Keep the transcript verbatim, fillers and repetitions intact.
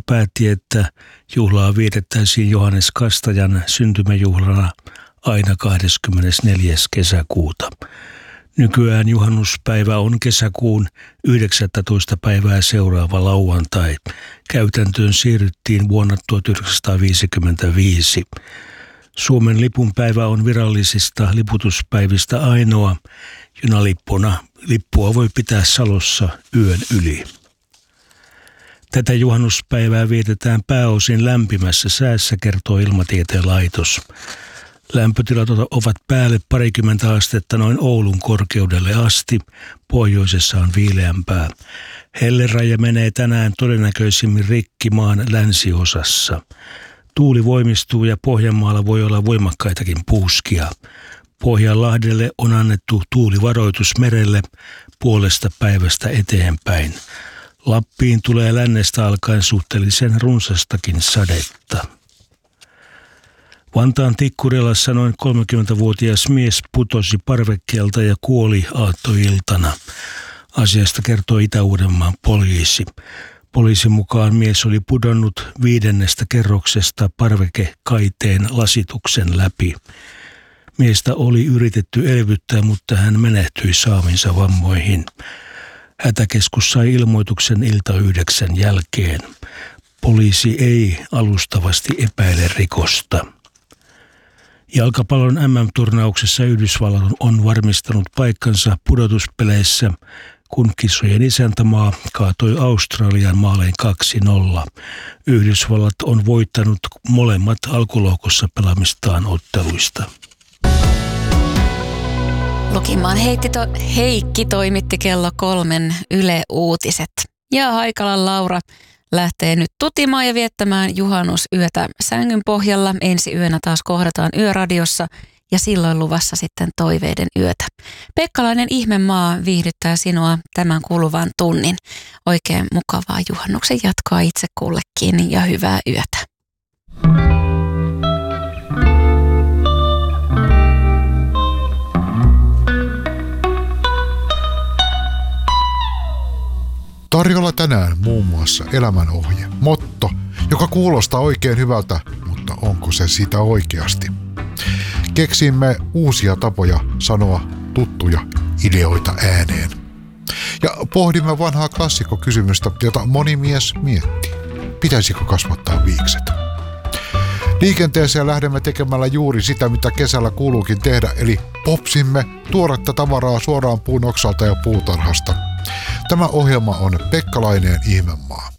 päätti, että juhlaa vietettäisiin Johannes Kastajan syntymäjuhlana aina kahdeskymmenesneljäs kesäkuuta. Nykyään juhannuspäivä on kesäkuun yhdeksästoista päivää seuraava lauantai. Käytäntöön siirryttiin vuonna tuhatyhdeksänsataaviisikymmentäviisi. Suomen lipunpäivä on virallisista liputuspäivistä ainoa. Junalippuna lippua voi pitää Salossa yön yli. Tätä juhannuspäivää vietetään pääosin lämpimässä säässä, kertoo Ilmatieteen laitos. Lämpötilat ovat päälle parikymmentä astetta noin Oulun korkeudelle asti. Pohjoisessa on viileämpää. Helleraja menee tänään todennäköisimmin rikki maan länsiosassa. Tuuli voimistuu ja Pohjanmaalla voi olla voimakkaitakin puuskia. Pohjanlahdelle on annettu tuulivaroitus merelle puolesta päivästä eteenpäin. Lappiin tulee lännestä alkaen suhteellisen runsastakin sadetta. Vantaan Tikkurilassa noin kolmekymmentävuotias mies putosi parvekkeelta ja kuoli aattoiltana. Asiasta kertoo Itä-Uudenmaan poliisi. Poliisin mukaan mies oli pudonnut viidennestä kerroksesta parvekekaiteen lasituksen läpi. Miestä oli yritetty elvyttää, mutta hän menehtyi saaminsa vammoihin. Hätäkeskus sai ilmoituksen ilta yhdeksän jälkeen. Poliisi ei alustavasti epäile rikosta. Jalkapallon äm äm-turnauksessa Yhdysvallat on varmistanut paikkansa pudotuspeleissä, kun kisojen isäntämaa kaatoi Australian maalein kaksi nolla. Yhdysvallat on voittanut molemmat alkulohkossa pelaamistaan otteluista. Lukimaan Heikki, to- Heikki toimitti kello kolmen Yle Uutiset. Ja Haikalan Laura lähtee nyt tutimaan ja viettämään juhannusyötä sängyn pohjalla. Ensi yönä taas kohdataan Yöradiossa ja silloin luvassa sitten toiveiden yötä. Pekkalainen ihmemaa viihdyttää sinua tämän kuluvan tunnin. Oikein mukavaa juhannuksen jatkoa itse kullekin ja hyvää yötä. Tarjolla tänään muun muassa elämänohje, motto, joka kuulostaa oikein hyvältä, mutta onko se sitä oikeasti? Keksimme uusia tapoja sanoa tuttuja ideoita ääneen. Ja pohdimme vanhaa klassikkokysymystä, jota moni mies miettii. Pitäisikö kasvattaa viikset? Liikenteeseen lähdemme tekemällä juuri sitä, mitä kesällä kuuluukin tehdä, eli popsimme tuoretta tavaraa suoraan puun oksalta ja puutarhasta. Tämä ohjelma on Pekkalainen ihmemaa.